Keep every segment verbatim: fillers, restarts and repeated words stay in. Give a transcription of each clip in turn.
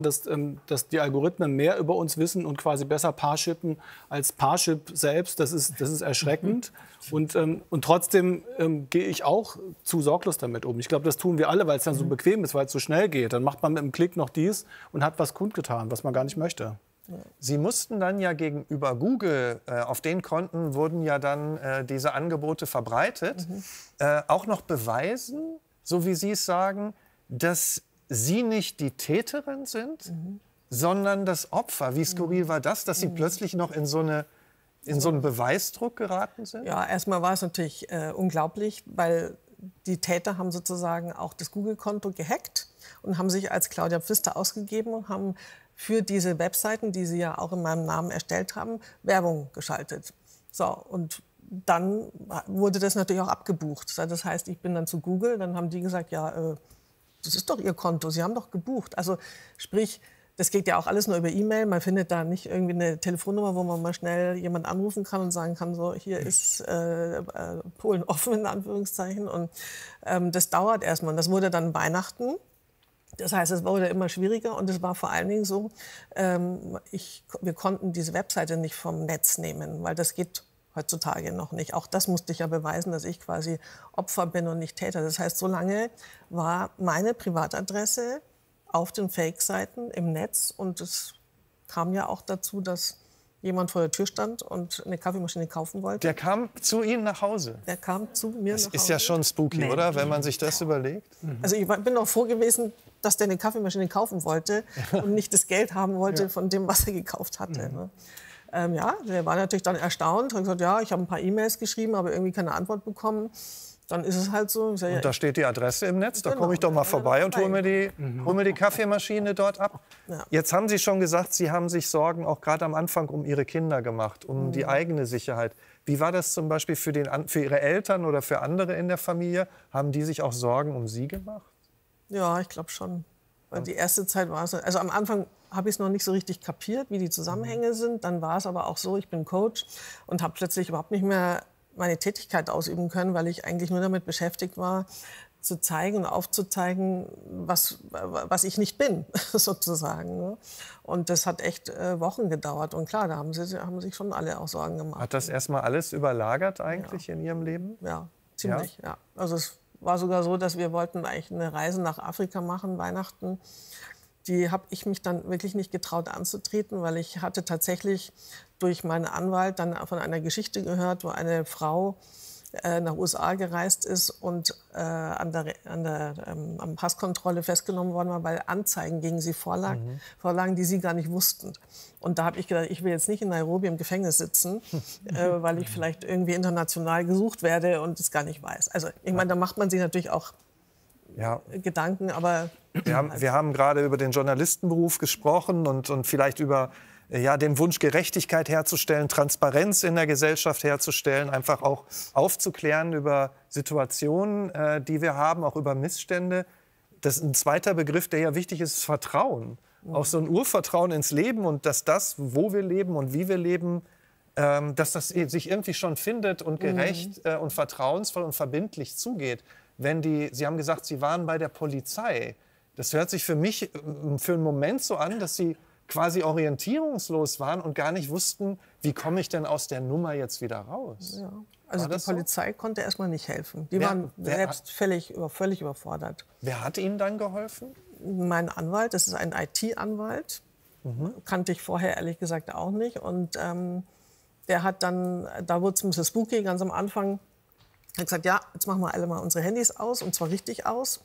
Dass, ähm, dass die Algorithmen mehr über uns wissen und quasi besser Parshippen als Parship selbst, das ist, das ist erschreckend. Und, ähm, und trotzdem ähm, gehe ich auch zu sorglos damit um. Ich glaube, das tun wir alle, weil es dann so bequem ist, weil es so schnell geht. Dann macht man mit einem Klick noch dies und hat was kundgetan, was man gar nicht möchte. Sie mussten dann ja gegenüber Google, äh, auf den Konten wurden ja dann äh, diese Angebote verbreitet, mhm. äh, auch noch beweisen, so wie Sie es sagen, dass Sie nicht die Täterin sind, mhm. sondern das Opfer. Wie skurril war das, dass Sie mhm. plötzlich noch in so, eine, in so einen Beweisdruck geraten sind? Ja, erstmal war es natürlich äh, unglaublich, weil die Täter haben sozusagen auch das Google-Konto gehackt und haben sich als Claudia Pfister ausgegeben und haben für diese Webseiten, die sie ja auch in meinem Namen erstellt haben, Werbung geschaltet. So, und dann wurde das natürlich auch abgebucht. Das heißt, ich bin dann zu Google, dann haben die gesagt, ja, äh, das ist doch Ihr Konto, Sie haben doch gebucht. Also sprich, das geht ja auch alles nur über E-Mail. Man findet da nicht irgendwie eine Telefonnummer, wo man mal schnell jemanden anrufen kann und sagen kann, so, hier ist äh, äh, Polen offen, in Anführungszeichen. Und ähm, das dauert erstmal. Und das wurde dann Weihnachten. Das heißt, es wurde immer schwieriger und es war vor allen Dingen so, ähm, ich, wir konnten diese Webseite nicht vom Netz nehmen, weil das geht heutzutage noch nicht. Auch das musste ich ja beweisen, dass ich quasi Opfer bin und nicht Täter. Das heißt, so lange war meine Privatadresse auf den Fake-Seiten im Netz. Und es kam ja auch dazu, dass jemand vor der Tür stand und eine Kaffeemaschine kaufen wollte. Der kam zu Ihnen nach Hause? Der kam zu mir das nach Hause. Das ist ja schon spooky, nee. oder? Wenn man sich das überlegt. Mhm. Also ich bin doch froh gewesen, dass der eine Kaffeemaschine kaufen wollte und nicht das Geld haben wollte ja. von dem, was er gekauft hatte. Mhm. Ne? Ähm, ja, der war natürlich dann erstaunt. Hat gesagt, ja, ich habe ein paar E-Mails geschrieben, aber irgendwie keine Antwort bekommen. Dann ist es halt so. Ich sag, und da steht die Adresse im Netz, da genau. komme ich doch mal vorbei und hole mir, die, mhm. hol mir die Kaffeemaschine dort ab. Ja. Jetzt haben Sie schon gesagt, Sie haben sich Sorgen auch gerade am Anfang um Ihre Kinder gemacht, um mhm. die eigene Sicherheit. Wie war das zum Beispiel für, den, für Ihre Eltern oder für andere in der Familie? Haben die sich auch Sorgen um Sie gemacht? Ja, ich glaube schon. Weil die erste Zeit war es, also am Anfang habe ich es noch nicht so richtig kapiert, wie die Zusammenhänge sind. Dann war es aber auch so, ich bin Coach und habe plötzlich überhaupt nicht mehr meine Tätigkeit ausüben können, weil ich eigentlich nur damit beschäftigt war, zu zeigen und aufzuzeigen, was, was ich nicht bin, sozusagen. Und das hat echt äh, Wochen gedauert. Und klar, da haben, sie, haben sich schon alle auch Sorgen gemacht. Hat das erstmal alles überlagert eigentlich ja. in Ihrem Leben? Ja, ziemlich. Ja. Ja. Also es war sogar so, dass wir wollten eigentlich eine Reise nach Afrika machen, Weihnachten. Die habe ich mich dann wirklich nicht getraut anzutreten, weil ich hatte tatsächlich durch meinen Anwalt dann von einer Geschichte gehört, wo eine Frau äh, nach U S A gereist ist und äh, an der, an der ähm, an Passkontrolle festgenommen worden war, weil Anzeigen gegen sie vorlag, mhm. vorlagen, die sie gar nicht wussten. Und da habe ich gedacht, ich will jetzt nicht in Nairobi im Gefängnis sitzen, äh, weil ich vielleicht irgendwie international gesucht werde und es gar nicht weiß. Also ich meine, da macht man sich natürlich auch ja. Gedanken, aber... Wir haben, wir haben gerade über den Journalistenberuf gesprochen und, und vielleicht über ja, den Wunsch, Gerechtigkeit herzustellen, Transparenz in der Gesellschaft herzustellen, einfach auch aufzuklären über Situationen, äh, die wir haben, auch über Missstände. Das ist ein zweiter Begriff, der ja wichtig ist, ist Vertrauen. Mhm. Auch so ein Urvertrauen ins Leben und dass das, wo wir leben und wie wir leben, ähm, dass das sich irgendwie schon findet und gerecht mhm. äh, und vertrauensvoll und verbindlich zugeht. Wenn die, Sie haben gesagt, Sie waren bei der Polizei. Das hört sich für mich für einen Moment so an, dass Sie quasi orientierungslos waren und gar nicht wussten, wie komme ich denn aus der Nummer jetzt wieder raus? Ja. Also die Polizei so? konnte erst mal nicht helfen. Die wer, waren wer selbst hat, völlig, völlig überfordert. Wer hat Ihnen dann geholfen? Mein Anwalt, das ist ein I T-Anwalt. Mhm. Kannte ich vorher ehrlich gesagt auch nicht. Und ähm, der hat dann, da wurde es ein bisschen spooky, ganz am Anfang, hat gesagt, ja, jetzt machen wir alle mal unsere Handys aus, und zwar richtig aus.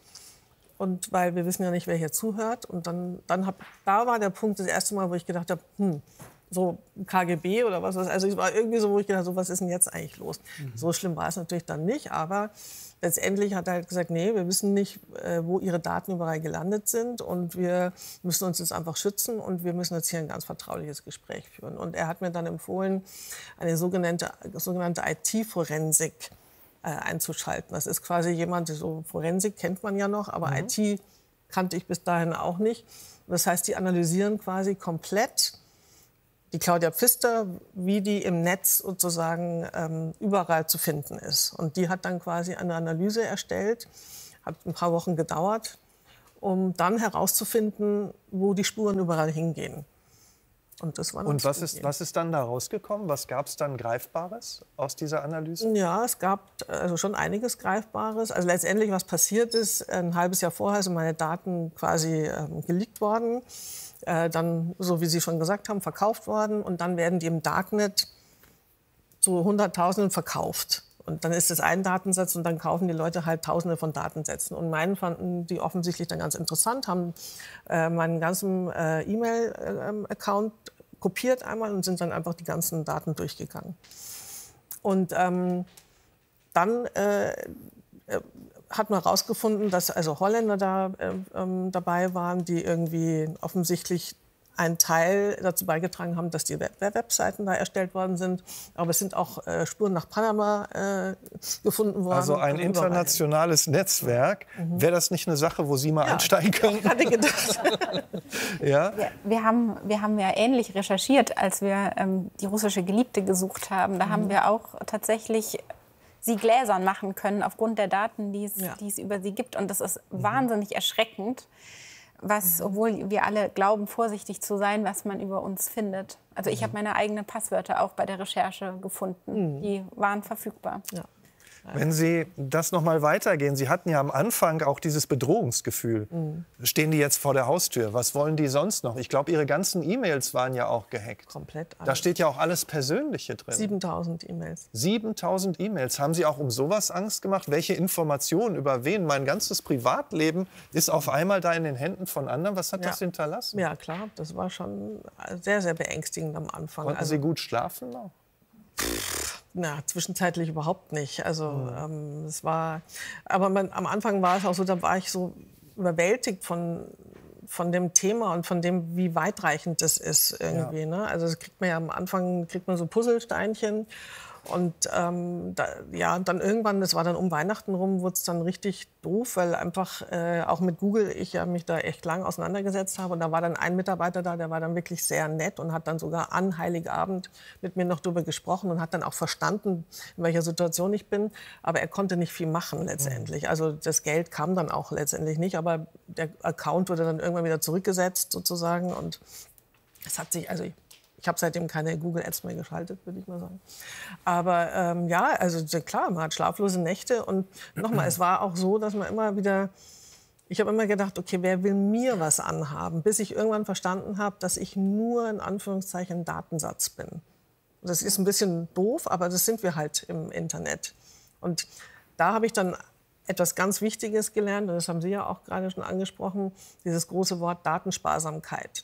Und weil wir wissen ja nicht, wer hier zuhört. Und dann, dann hab, da war der Punkt das erste Mal, wo ich gedacht habe, hm, so K G B oder was. Also es war irgendwie so, wo ich gedacht habe, so, was ist denn jetzt eigentlich los? Mhm. So schlimm war es natürlich dann nicht. Aber letztendlich hat er halt gesagt, nee, wir wissen nicht, wo ihre Daten überall gelandet sind. Und wir müssen uns jetzt einfach schützen. Und wir müssen jetzt hier ein ganz vertrauliches Gespräch führen. Und er hat mir dann empfohlen, eine sogenannte, sogenannte I T-Forensik einzuschalten. Das ist quasi jemand, so Forensik kennt man ja noch, aber mhm. I T kannte ich bis dahin auch nicht. Das heißt, die analysieren quasi komplett die Claudia Pfister, wie die im Netz sozusagen ähm, überall zu finden ist. Und die hat dann quasi eine Analyse erstellt, hat ein paar Wochen gedauert. um dann herauszufinden, wo die Spuren überall hingehen. Und, das war Und was ist, was ist dann da rausgekommen? Was gab es dann Greifbares aus dieser Analyse? Ja, es gab also schon einiges Greifbares. Also letztendlich, was passiert ist, ein halbes Jahr vorher sind meine Daten quasi ähm, geleakt worden, äh, dann, so wie Sie schon gesagt haben, verkauft worden. Und dann werden die im Darknet zu Hunderttausenden verkauft. Und dann ist das ein Datensatz und dann kaufen die Leute halt Tausende von Datensätzen. Und meinen fanden die offensichtlich dann ganz interessant, haben äh, meinen ganzen äh, E-Mail-Account kopiert einmal und sind dann einfach die ganzen Daten durchgegangen. Und ähm, dann äh, hat man herausgefunden, dass also Holländer da äh, ähm, dabei waren, die irgendwie offensichtlich einen Teil dazu beigetragen haben, dass die Web Webseiten da erstellt worden sind. Aber es sind auch äh, Spuren nach Panama äh, gefunden worden. Also ein internationales Netzwerk. Mhm. Wäre das nicht eine Sache, wo Sie mal ja, einsteigen können? Ich hatte gedacht. Ja? Wir, wir, haben, wir haben ja ähnlich recherchiert, als wir ähm, die russische Geliebte gesucht haben. Da mhm. haben wir auch tatsächlich sie gläsern machen können aufgrund der Daten, die es, ja. die es über sie gibt. Und das ist mhm. wahnsinnig erschreckend. Was, obwohl wir alle glauben, vorsichtig zu sein, was man über uns findet. Also ich habe meine eigenen Passwörter auch bei der Recherche gefunden. Mhm. Die waren verfügbar. Ja. Wenn Sie das noch mal weitergehen, Sie hatten ja am Anfang auch dieses Bedrohungsgefühl. Mhm. Stehen die jetzt vor der Haustür? Was wollen die sonst noch? Ich glaube, Ihre ganzen E-Mails waren ja auch gehackt. Komplett alles. Da steht ja auch alles Persönliche drin. siebentausend E-Mails. siebentausend E-Mails. Haben Sie auch um sowas Angst gemacht? Welche Informationen über wen? Mein ganzes Privatleben ist auf einmal da in den Händen von anderen. Was hat ja. das hinterlassen? Ja, klar. Das war schon sehr, sehr beängstigend am Anfang. Konnten also, Sie gut schlafen noch? Na, zwischenzeitlich überhaupt nicht. Also mhm. ähm, es war, aber man, am Anfang war es auch so, da war ich so überwältigt von, von dem Thema und von dem, wie weitreichend das ist irgendwie. Ja. Ne? Also das kriegt man ja am Anfang kriegt man so Puzzlesteinchen. Und ähm, da, ja, dann irgendwann, das war dann um Weihnachten rum, wurde es dann richtig doof, weil einfach äh, auch mit Google ich ja mich da echt lang auseinandergesetzt habe. Und da war dann ein Mitarbeiter da, der war dann wirklich sehr nett und hat dann sogar an Heiligabend mit mir noch darüber gesprochen und hat dann auch verstanden, in welcher Situation ich bin. Aber er konnte nicht viel machen letztendlich. Also das Geld kam dann auch letztendlich nicht, aber der Account wurde dann irgendwann wieder zurückgesetzt sozusagen. Und es hat sich, also ich, Ich habe seitdem keine Google Ads mehr geschaltet, würde ich mal sagen. Aber ähm, ja, also klar, man hat schlaflose Nächte. Und nochmal, es war auch so, dass man immer wieder... Ich habe immer gedacht, okay, wer will mir was anhaben? Bis ich irgendwann verstanden habe, dass ich nur in Anführungszeichen ein Datensatz bin. Das ist ein bisschen doof, aber das sind wir halt im Internet. Und da habe ich dann etwas ganz Wichtiges gelernt, und das haben Sie ja auch gerade schon angesprochen, dieses große Wort Datensparsamkeit.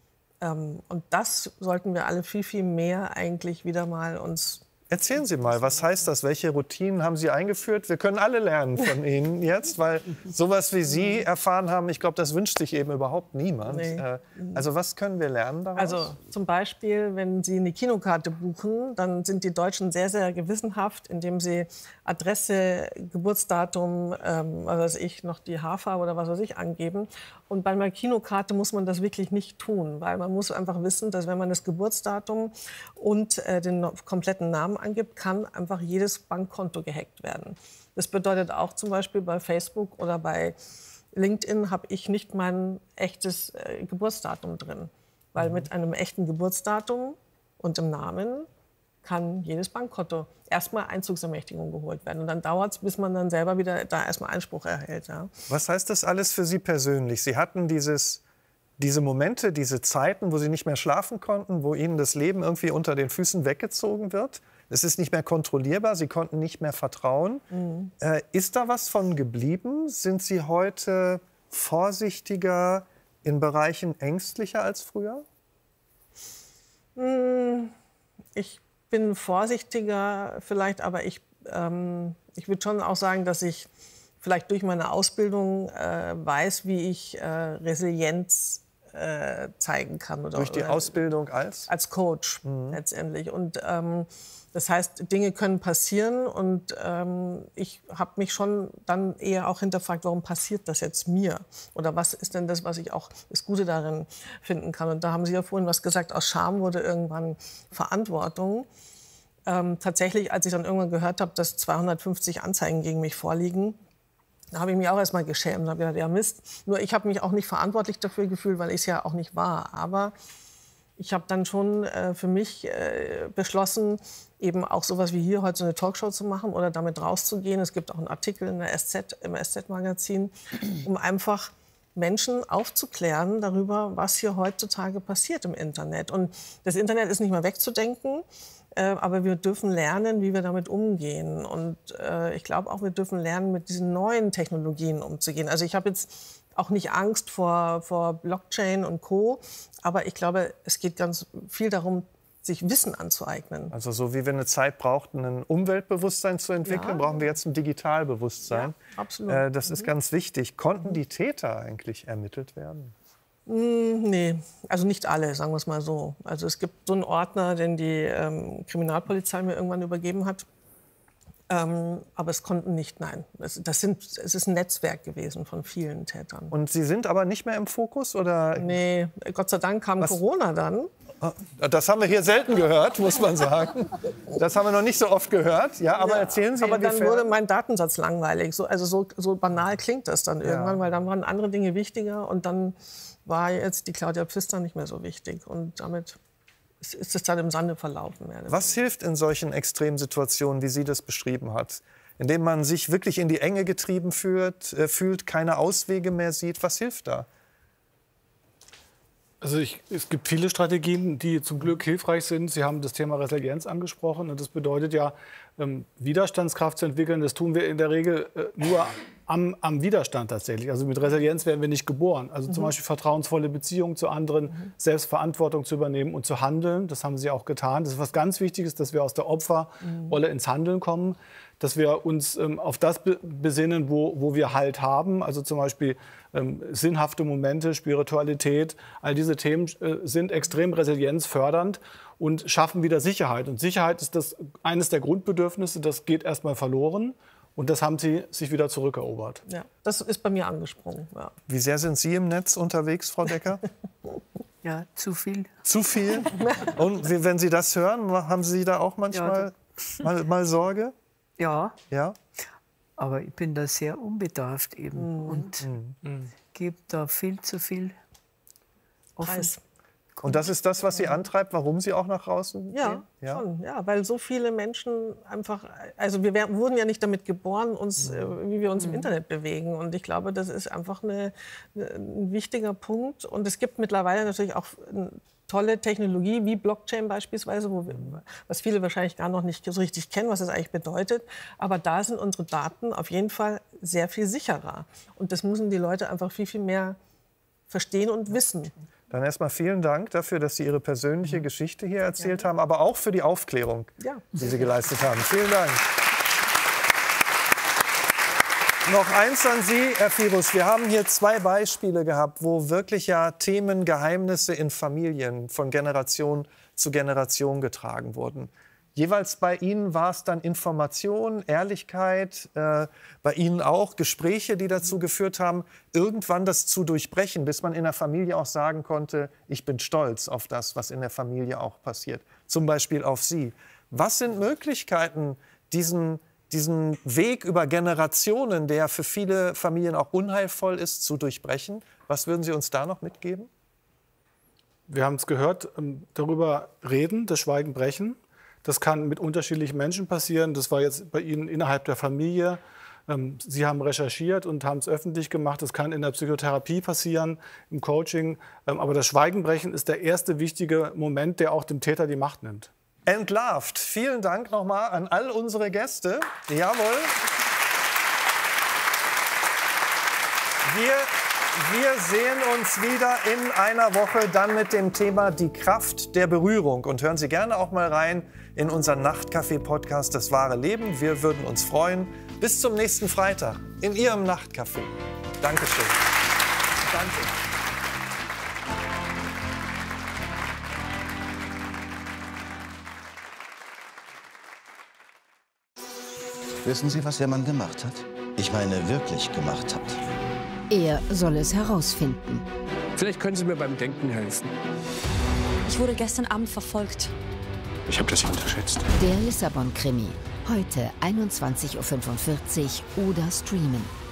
Ähm, und das sollten wir alle viel, viel mehr eigentlich wieder mal uns... Erzählen Sie mal, was heißt das? Welche Routinen haben Sie eingeführt? Wir können alle lernen von Ihnen jetzt, weil sowas wie Sie erfahren haben, ich glaube, das wünscht sich eben überhaupt niemand. Nee. Also was können wir lernen daraus? Also zum Beispiel, wenn Sie eine Kinokarte buchen, dann sind die Deutschen sehr, sehr gewissenhaft, indem sie Adresse, Geburtsdatum, ähm, was weiß ich, noch die Haarfarbe oder was weiß ich angeben. Und bei einer Kinokarte muss man das wirklich nicht tun, weil man muss einfach wissen, dass wenn man das Geburtsdatum und äh, den kompletten Namen angibt, kann einfach jedes Bankkonto gehackt werden. Das bedeutet auch zum Beispiel bei Facebook oder bei LinkedIn habe ich nicht mein echtes äh, Geburtsdatum drin. Weil mit einem echten Geburtsdatum und dem Namen kann jedes Bankkonto erstmal Einzugsermächtigung geholt werden. Und dann dauert es, bis man dann selber wieder da erstmal Einspruch erhält. Ja. Was heißt das alles für Sie persönlich? Sie hatten dieses, diese Momente, diese Zeiten, wo Sie nicht mehr schlafen konnten, wo Ihnen das Leben irgendwie unter den Füßen weggezogen wird. Es ist nicht mehr kontrollierbar, Sie konnten nicht mehr vertrauen. Mhm. Äh, ist da was von geblieben? Sind Sie heute vorsichtiger, in Bereichen ängstlicher als früher? Mhm. Ich bin vorsichtiger vielleicht, aber ich, ähm, ich würde schon auch sagen, dass ich vielleicht durch meine Ausbildung äh, weiß, wie ich äh, Resilienz äh, zeigen kann. Oder, durch die oder, Ausbildung als? Als Coach mhm. letztendlich. Und ähm, das heißt, Dinge können passieren und ähm, ich habe mich schon dann eher auch hinterfragt, warum passiert das jetzt mir? Oder was ist denn das, was ich auch das Gute darin finden kann? Und da haben Sie ja vorhin was gesagt, aus Scham wurde irgendwann Verantwortung. Ähm, tatsächlich, als ich dann irgendwann gehört habe, dass zweihundertfünfzig Anzeigen gegen mich vorliegen, Da habe ich mich auch erst mal geschämt. Da habe ich gedacht, ja Mist. Nur ich habe mich auch nicht verantwortlich dafür gefühlt, weil ich es ja auch nicht war. Aber ich habe dann schon äh, für mich äh, beschlossen, eben auch sowas wie hier heute so eine Talkshow zu machen oder damit rauszugehen. Es gibt auch einen Artikel in der S Z, im S Z-Magazin, um einfach Menschen aufzuklären darüber, was hier heutzutage passiert im Internet. Und das Internet ist nicht mehr wegzudenken. Aber wir dürfen lernen, wie wir damit umgehen. Und äh, ich glaube auch, wir dürfen lernen, mit diesen neuen Technologien umzugehen. Also ich habe jetzt auch nicht Angst vor, vor Blockchain und Co. Aber ich glaube, es geht ganz viel darum, sich Wissen anzueignen. Also so wie wir eine Zeit brauchten, ein Umweltbewusstsein zu entwickeln, ja. brauchen wir jetzt ein Digitalbewusstsein. Ja, absolut. Äh, das mhm. ist ganz wichtig. Konnten die Täter eigentlich ermittelt werden? Nee, also nicht alle, sagen wir es mal so. Also es gibt so einen Ordner, den die ähm, Kriminalpolizei mir irgendwann übergeben hat. Ähm, aber es konnten nicht, nein. Das, das sind, es ist ein Netzwerk gewesen von vielen Tätern. Und Sie sind aber nicht mehr im Fokus, oder? Nee, Gott sei Dank kam Was? Corona dann. Das haben wir hier selten gehört, muss man sagen. Das haben wir noch nicht so oft gehört. Ja, aber ja, erzählen Sie Aber inwiefern? Dann wurde mein Datensatz langweilig. So, also so, so banal klingt das dann irgendwann, ja. weil dann waren andere Dinge wichtiger und dann war jetzt die Claudia Pfister nicht mehr so wichtig. Und damit ist es dann im Sande verlaufen. Was hilft in solchen Extremsituationen, wie sie das beschrieben hat? Indem man sich wirklich in die Enge getrieben fühlt, äh, fühlt, keine Auswege mehr sieht. Was hilft da? Also ich, es gibt viele Strategien, die zum Glück hilfreich sind. Sie haben das Thema Resilienz angesprochen. Und das bedeutet ja, ähm, Widerstandskraft zu entwickeln. Das tun wir in der Regel äh, nur am, am Widerstand tatsächlich. Also mit Resilienz werden wir nicht geboren. Also mhm. zum Beispiel vertrauensvolle Beziehungen zu anderen, mhm. Selbstverantwortung zu übernehmen und zu handeln. Das haben Sie auch getan. Das ist was ganz Wichtiges, dass wir aus der Opferrolle mhm. ins Handeln kommen. Dass wir uns ähm, auf das be besinnen, wo, wo wir Halt haben. Also zum Beispiel ähm, sinnhafte Momente, Spiritualität. All diese Themen äh, sind extrem resilienzfördernd und schaffen wieder Sicherheit. Und Sicherheit ist das, eines der Grundbedürfnisse, das geht erstmal verloren. Und das haben Sie sich wieder zurückerobert. Ja, das ist bei mir angesprungen. Ja. Wie sehr sind Sie im Netz unterwegs, Frau Decker? Ja, zu viel. Zu viel? Und wenn Sie das hören, haben Sie da auch manchmal ja, mal, mal Sorge? Ja. Ja. Aber ich bin da sehr unbedarft eben mhm. und mhm. gebe da viel zu viel Preis. Und das ist das, was Sie antreibt, warum Sie auch nach draußen ja, gehen? Ja, schon. Ja, weil so viele Menschen einfach, also wir werden, wurden ja nicht damit geboren, uns, mhm. wie wir uns im Internet bewegen. Und ich glaube, das ist einfach eine, ein wichtiger Punkt. Und es gibt mittlerweile natürlich auch tolle Technologie, wie Blockchain beispielsweise, wo wir, was viele wahrscheinlich gar noch nicht so richtig kennen, was das eigentlich bedeutet. Aber da sind unsere Daten auf jeden Fall sehr viel sicherer. Und das müssen die Leute einfach viel, viel mehr verstehen und wissen. Dann erstmal vielen Dank dafür, dass Sie Ihre persönliche Geschichte hier erzählt ja. haben, aber auch für die Aufklärung, ja. die Sie geleistet haben. Vielen Dank. Noch eins an Sie, Herr Firus. Wir haben hier zwei Beispiele gehabt, wo wirklich ja Themen, Geheimnisse in Familien von Generation zu Generation getragen wurden. Jeweils bei Ihnen war es dann Information, Ehrlichkeit, äh, bei Ihnen auch Gespräche, die dazu geführt haben, irgendwann das zu durchbrechen, bis man in der Familie auch sagen konnte, ich bin stolz auf das, was in der Familie auch passiert. Zum Beispiel auf Sie. Was sind Möglichkeiten, diesen diesen Weg über Generationen, der für viele Familien auch unheilvoll ist, zu durchbrechen? Was würden Sie uns da noch mitgeben? Wir haben es gehört, darüber reden, das Schweigen brechen. Das kann mit unterschiedlichen Menschen passieren. Das war jetzt bei Ihnen innerhalb der Familie. Sie haben recherchiert und haben es öffentlich gemacht. Das kann in der Psychotherapie passieren, im Coaching. Aber das Schweigen brechen ist der erste wichtige Moment, der auch dem Täter die Macht nimmt. Entlarvt. Vielen Dank nochmal an all unsere Gäste. Jawohl. Wir, wir sehen uns wieder in einer Woche dann mit dem Thema die Kraft der Berührung. Und hören Sie gerne auch mal rein in unseren Nachtcafé-Podcast Das wahre Leben. Wir würden uns freuen. Bis zum nächsten Freitag in Ihrem Nachtcafé. Dankeschön. Danke. Wissen Sie, was Ihr Mann gemacht hat? Ich meine, wirklich gemacht hat. Er soll es herausfinden. Vielleicht können Sie mir beim Denken helfen. Ich wurde gestern Abend verfolgt. Ich habe das unterschätzt. Der Lissabon-Krimi. Heute einundzwanzig Uhr fünfundvierzig oder streamen.